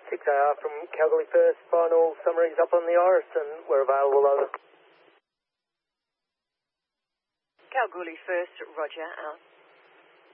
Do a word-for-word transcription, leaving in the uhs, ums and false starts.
six A R from Kalgoorlie First, final summaries up on the Iris, and we're available over. Kalgoorlie First, roger, out.